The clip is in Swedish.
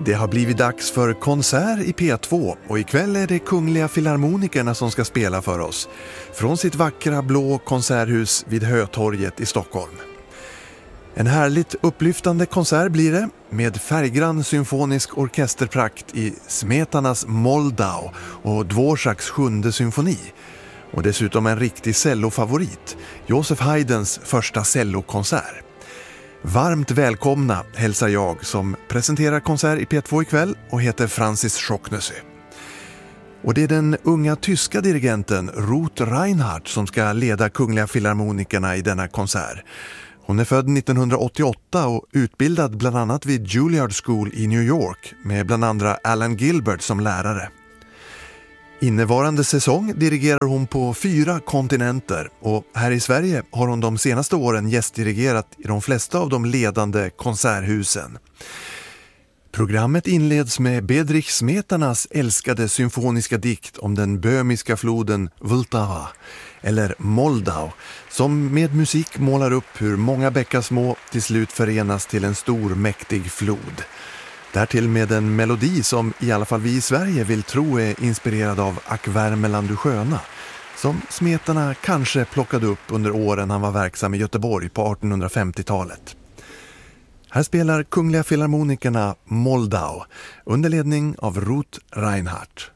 Det har blivit dags för konsert i P2 och ikväll är det Kungliga Filharmonikerna som ska spela för oss från sitt vackra blå konserthus vid Hötorget i Stockholm. En härligt upplyftande konsert blir det med färggrann symfonisk orkesterprakt i Smetanas Moldau och Dvořáks 7:e symfoni. Och dessutom en riktig cellofavorit, Joseph Haydns första cellokonsert. Varmt välkomna hälsar jag som presenterar konsert i P2 ikväll och heter Francis Schocknessy. Och det är den unga tyska dirigenten Ruth Reinhardt som ska leda Kungliga Filharmonikerna i denna konsert. Hon är född 1988 och utbildad bland annat vid Juilliard School i New York med bland andra Alan Gilbert som lärare. Innevarande säsong dirigerar hon på 4 kontinenter och här i Sverige har hon de senaste åren gästdirigerat i de flesta av de ledande konserthusen. Programmet inleds med Bedřich Smetanas älskade symfoniska dikt om den böhmiska floden Vltava, eller Moldau, som med musik målar upp hur många bäckar små till slut förenas till en stor mäktig flod. Därtill med en melodi som i alla fall vi i Sverige vill tro är inspirerad av Ack Värmeland du sköna, som Smetana kanske plockade upp under åren han var verksam i Göteborg på 1850-talet. Här spelar Kungliga Filharmonikerna Moldau under ledning av Ruth Reinhardt.